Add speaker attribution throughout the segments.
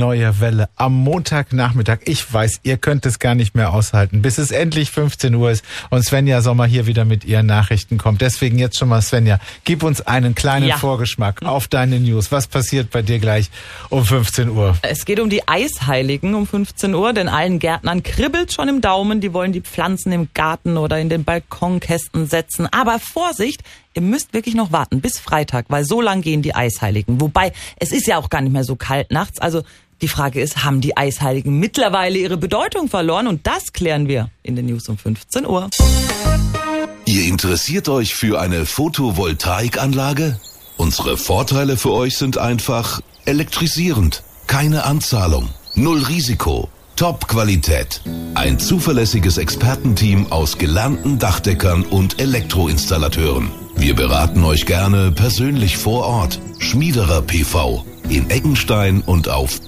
Speaker 1: Neue Welle am Montagnachmittag. Ich weiß, ihr könnt es gar nicht mehr aushalten, bis es endlich 15 Uhr ist und Svenja Sommer hier wieder mit ihren Nachrichten kommt. Deswegen jetzt schon mal, Svenja, gib uns einen kleinen Vorgeschmack auf deine News. Was passiert bei dir gleich um 15 Uhr?
Speaker 2: Es geht um die Eisheiligen um 15 Uhr, denn allen Gärtnern kribbelt schon im Daumen. Die wollen die Pflanzen im Garten oder in den Balkonkästen setzen. Aber Vorsicht, ihr müsst wirklich noch warten bis Freitag, weil so lang gehen die Eisheiligen. Wobei, es ist ja auch gar nicht mehr so kalt nachts. Also die Frage ist, haben die Eisheiligen mittlerweile ihre Bedeutung verloren? Und das klären wir in den News um 15 Uhr.
Speaker 3: Ihr interessiert euch für eine Photovoltaikanlage? Unsere Vorteile für euch sind einfach elektrisierend, keine Anzahlung, null Risiko, Top-Qualität. Ein zuverlässiges Expertenteam aus gelernten Dachdeckern und Elektroinstallateuren. Wir beraten euch gerne persönlich vor Ort. Schmiederer PV in Eckenstein und auf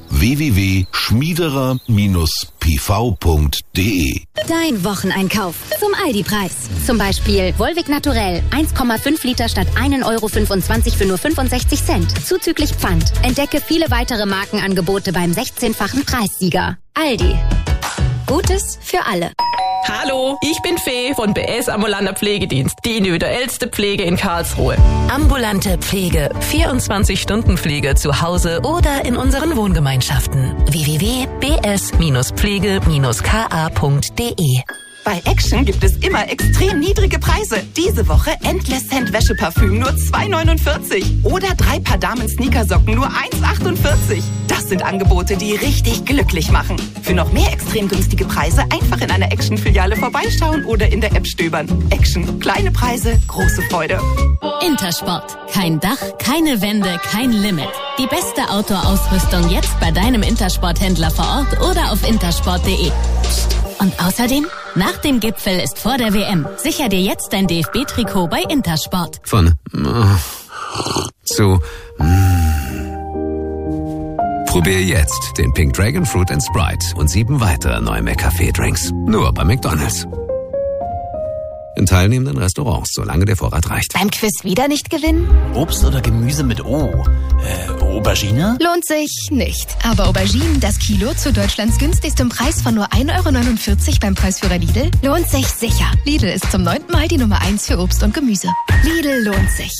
Speaker 3: www.schmiederer-pv.de.
Speaker 4: Dein Wocheneinkauf zum Aldi-Preis. Zum Beispiel Volvic Naturell 1,5 Liter statt 1,25 € für nur 65 Cent. Zuzüglich Pfand. Entdecke viele weitere Markenangebote beim 16-fachen Preissieger. Aldi. Gutes für alle.
Speaker 5: Hallo, ich bin Fee von BS Ambulanter Pflegedienst, die individuellste Pflege in Karlsruhe. Ambulante Pflege, 24-Stunden-Pflege zu Hause oder in unseren Wohngemeinschaften. www.bs-pflege-ka.de.
Speaker 6: Bei Action gibt es immer extrem niedrige Preise. Diese Woche Endless Scent Wäscheparfüm nur 2,49 oder 3 Paar Damen-Sneakersocken nur 1,48. Das sind Angebote, die richtig glücklich machen. Für noch mehr extrem günstige Preise einfach in einer Action-Filiale vorbeischauen oder in der App stöbern. Action. Kleine Preise, große Freude.
Speaker 7: Intersport. Kein Dach, keine Wände, kein Limit. Die beste Outdoor-Ausrüstung jetzt bei deinem Intersport-Händler vor Ort oder auf intersport.de. Und außerdem, nach dem Gipfel ist vor der WM. Sicher dir jetzt dein DFB-Trikot bei Intersport.
Speaker 8: Von zu Probier jetzt den Pink Dragon Fruit and Sprite und 7 weitere neue McCafé-Drinks. Nur bei McDonald's. In teilnehmenden Restaurants, solange der Vorrat reicht.
Speaker 4: Beim Quiz wieder nicht gewinnen?
Speaker 9: Obst oder Gemüse mit O? Aubergine?
Speaker 10: Lohnt sich nicht. Aber Auberginen, das Kilo zu Deutschlands günstigstem Preis von nur 1,49 € beim Preisführer Lidl, lohnt sich sicher. Lidl ist zum 9. Mal die Nummer 1 für Obst und Gemüse. Lidl lohnt sich.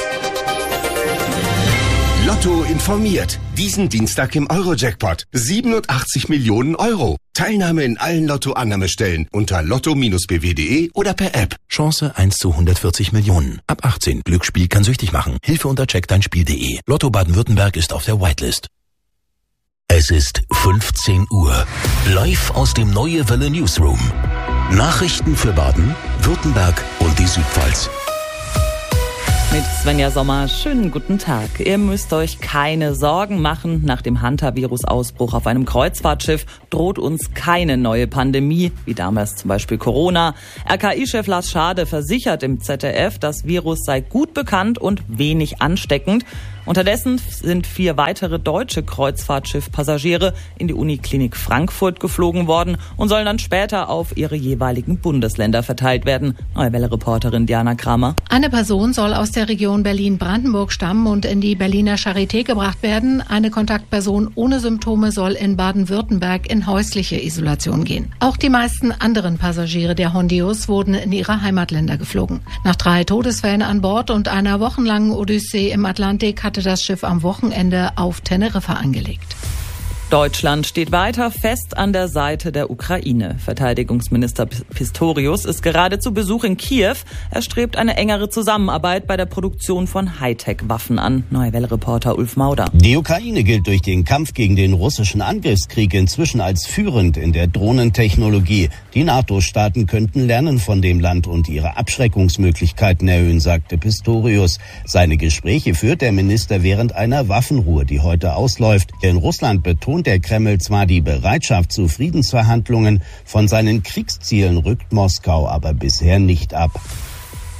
Speaker 11: Lotto informiert. Diesen Dienstag im Euro-Jackpot. 87 Millionen Euro. Teilnahme in allen Lotto-Annahmestellen unter lotto-bw.de oder per App.
Speaker 9: Chance 1 zu 140 Millionen. Ab 18. Glücksspiel kann süchtig machen. Hilfe unter checkdeinspiel.de. Lotto Baden-Württemberg ist auf der Whitelist. Es ist 15 Uhr. Live aus dem Neue Welle Newsroom. Nachrichten für Baden, Württemberg und die Südpfalz.
Speaker 2: Mit Svenja Sommer, schönen guten Tag. Ihr müsst euch keine Sorgen machen. Nach dem Hantavirus-Ausbruch auf einem Kreuzfahrtschiff droht uns keine neue Pandemie, wie damals zum Beispiel Corona. RKI-Chef Lars Schade versichert im ZDF, das Virus sei gut bekannt und wenig ansteckend. Unterdessen sind 4 weitere deutsche Kreuzfahrtschiff-Passagiere in die Uniklinik Frankfurt geflogen worden und sollen dann später auf ihre jeweiligen Bundesländer verteilt werden. Neue Welle-Reporterin Diana Kramer.
Speaker 12: Eine Person soll aus der Region Berlin-Brandenburg stammen und in die Berliner Charité gebracht werden. Eine Kontaktperson ohne Symptome soll in Baden-Württemberg in häusliche Isolation gehen. Auch die meisten anderen Passagiere der Hondius wurden in ihre Heimatländer geflogen. Nach 3 Todesfällen an Bord und einer wochenlangen Odyssee im Atlantik hatte das Schiff am Wochenende auf Teneriffa angelegt.
Speaker 2: Deutschland steht weiter fest an der Seite der Ukraine. Verteidigungsminister Pistorius ist gerade zu Besuch in Kiew. Er strebt eine engere Zusammenarbeit bei der Produktion von Hightech-Waffen an. Neue Welle-Reporter Ulf Mauder.
Speaker 13: Die Ukraine gilt durch den Kampf gegen den russischen Angriffskrieg inzwischen als führend in der Drohnentechnologie. Die NATO-Staaten könnten lernen von dem Land und ihre Abschreckungsmöglichkeiten erhöhen, sagte Pistorius. Seine Gespräche führt der Minister während einer Waffenruhe, die heute ausläuft. In Russland betont der Kreml zwar die Bereitschaft zu Friedensverhandlungen, von seinen Kriegszielen rückt Moskau aber bisher nicht ab.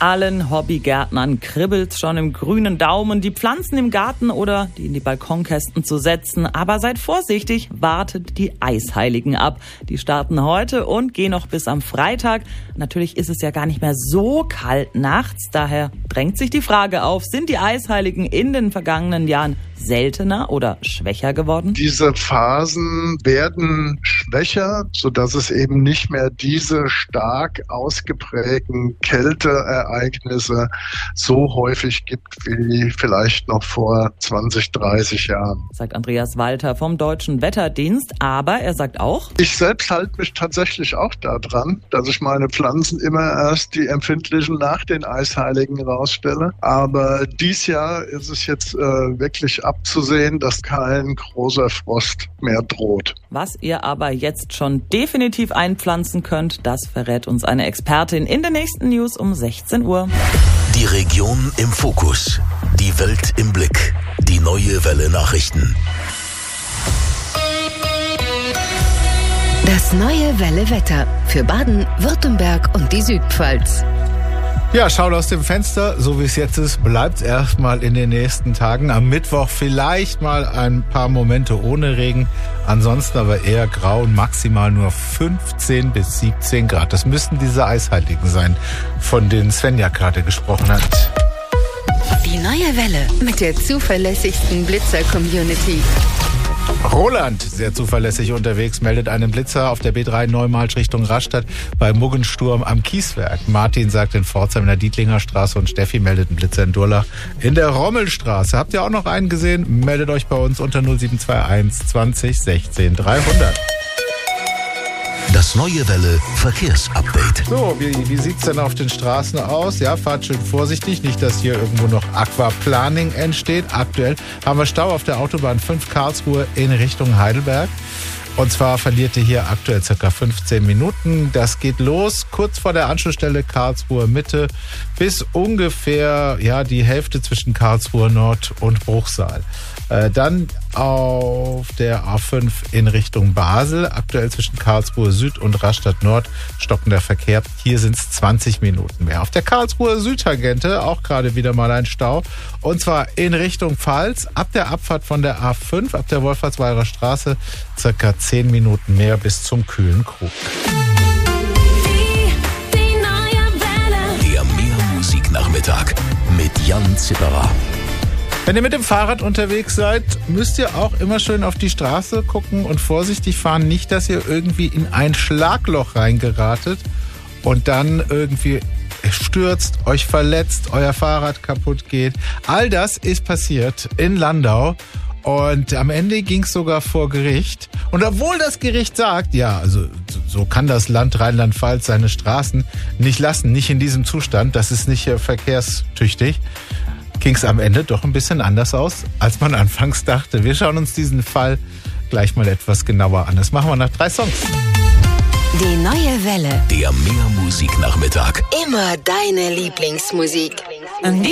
Speaker 2: allen Hobbygärtnern kribbelt's schon im grünen Daumen, die Pflanzen im Garten oder die in die Balkonkästen zu setzen. Aber seid vorsichtig, wartet die Eisheiligen ab. Die starten heute und gehen noch bis am Freitag. Natürlich ist es ja gar nicht mehr so kalt nachts. Daher drängt sich die Frage auf, sind die Eisheiligen in den vergangenen Jahren seltener oder schwächer geworden?
Speaker 14: Diese Phasen werden schwächer, sodass es eben nicht mehr diese stark ausgeprägten Kälteereignisse so häufig gibt wie vielleicht noch vor 20, 30 Jahren.
Speaker 2: Sagt Andreas Walter vom Deutschen Wetterdienst. Aber er sagt auch,
Speaker 14: ich selbst halte mich tatsächlich auch daran, dass ich meine Pflanzen immer erst die empfindlichen nach den Eisheiligen rausstelle. Aber dies Jahr ist es jetzt wirklich abzusehen, dass kein großer Frost mehr droht.
Speaker 2: Was ihr aber jetzt schon definitiv einpflanzen könnt, das verrät uns eine Expertin in den nächsten News um 16 Uhr.
Speaker 9: Die Region im Fokus. Die Welt im Blick. Die Neue Welle Nachrichten.
Speaker 10: Das Neue Welle Wetter für Baden, Württemberg und die Südpfalz.
Speaker 1: Ja, schaut aus dem Fenster, so wie es jetzt ist, bleibt es erstmal in den nächsten Tagen. Am Mittwoch vielleicht mal ein paar Momente ohne Regen, ansonsten aber eher grau und maximal nur 15 bis 17 Grad. Das müssten diese Eisheiligen sein, von denen Svenja gerade gesprochen hat.
Speaker 10: Die Neue Welle mit der zuverlässigsten Blitzer-Community.
Speaker 1: Roland, sehr zuverlässig unterwegs, meldet einen Blitzer auf der B3 Neumarsch Richtung Rastatt bei Muggensturm am Kieswerk. Martin sagt in Pforzheim in der Dietlinger Straße und Steffi meldet einen Blitzer in Durlach in der Rommelstraße. Habt ihr auch noch einen gesehen? Meldet euch bei uns unter 0721 20 16 300.
Speaker 9: Das Neue Welle Verkehrsupdate.
Speaker 1: So, wie sieht's denn auf den Straßen aus? Ja, fahrt schön vorsichtig, nicht, dass hier irgendwo noch Aquaplaning entsteht. Aktuell haben wir Stau auf der Autobahn 5 Karlsruhe in Richtung Heidelberg. Und zwar verliert ihr hier aktuell ca. 15 Minuten. Das geht los kurz vor der Anschlussstelle Karlsruhe Mitte bis ungefähr die Hälfte zwischen Karlsruhe Nord und Bruchsal. Dann auf der A5 in Richtung Basel, aktuell zwischen Karlsruhe Süd und Rastatt Nord, stockender Verkehr. Hier sind es 20 Minuten mehr. Auf der Karlsruher Südtangente auch gerade wieder mal ein Stau. Und zwar in Richtung Pfalz, ab der Abfahrt von der A5, ab der Wolfertsweiler Straße, circa 10 Minuten mehr bis zum Kühlenkrug.
Speaker 9: Die Neue Welle. Der Meermusiknachmittag mit Jan Zipperer.
Speaker 1: Wenn ihr mit dem Fahrrad unterwegs seid, müsst ihr auch immer schön auf die Straße gucken und vorsichtig fahren. Nicht, dass ihr irgendwie in ein Schlagloch reingeratet und dann irgendwie stürzt, euch verletzt, euer Fahrrad kaputt geht. All das ist passiert in Landau. Und am Ende ging es sogar vor Gericht. Und obwohl das Gericht sagt, ja, also so kann das Land Rheinland-Pfalz seine Straßen nicht lassen, nicht in diesem Zustand, das ist nicht verkehrstüchtig, ging es am Ende doch ein bisschen anders aus, als man anfangs dachte. Wir schauen uns diesen Fall gleich mal etwas genauer an. Das machen wir nach 3 Songs.
Speaker 10: Die Neue Welle.
Speaker 9: Der Meermusiknachmittag.
Speaker 10: Immer deine Lieblingsmusik.